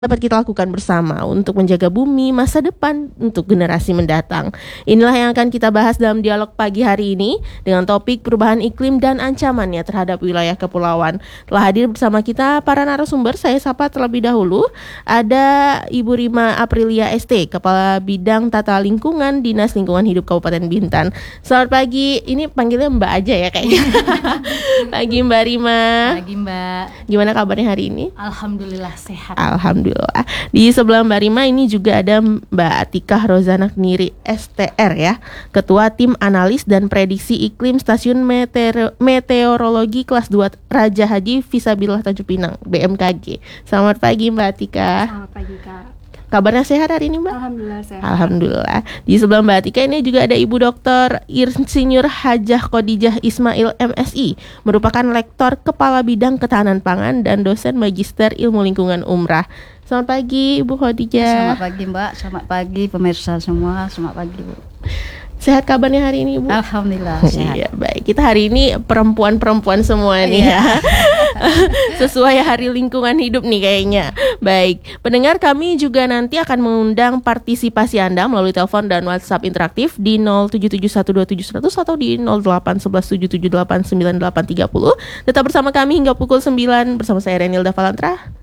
dapat kita lakukan bersama untuk menjaga bumi masa depan untuk generasi mendatang. Inilah yang akan kita bahas dalam dialog pagi hari ini dengan topik perubahan iklim dan ancamannya terhadap wilayah kepulauan. Telah hadir bersama kita para narasumber. Saya sapa terlebih dahulu. Ada Ibu Rima Aprilia ST, Kepala Bidang Tata Lingkungan Dinas Lingkungan Hidup Kabupaten Bintan. Selamat pagi. Ini panggilnya Mbak aja ya kayaknya. Pagi Mbak Rima. Pagi Mbak. Gimana kabarnya hari ini? Alhamdulillah sehat. Alhamdulillah. Di sebelah Mbak Rima ini juga ada Mbak Atikah Rozana Kniri STR ya, Ketua Tim Analis dan Prediksi Iklim Stasiun Meteorologi Kelas 2 Raja Haji Fisabilillah Tanjung Pinang BMKG. Selamat pagi Mbak Atikah. Selamat pagi Kak. Kabarnya sehat hari ini Mbak? Alhamdulillah sehat. Alhamdulillah. Di sebelah Mbak Atika ini juga ada Ibu Dr. Insinyur Hajah Khadijah Ismail MSI, merupakan Lektor Kepala Bidang Ketahanan Pangan dan dosen Magister Ilmu Lingkungan Umrah. Selamat pagi Ibu Khadijah. Selamat pagi Mbak, selamat pagi pemirsa semua, selamat pagi Bu. Sehat kabarnya hari ini Ibu? Alhamdulillah sehat. Iya, baik. Kita hari ini perempuan-perempuan semua nih ya. Sesuai hari lingkungan hidup nih kayaknya. Baik, pendengar kami juga nanti akan mengundang partisipasi Anda melalui telepon dan WhatsApp interaktif di 077127100 atau di 081177898830. Tetap bersama kami hingga pukul 9 bersama saya Renilda Valantra.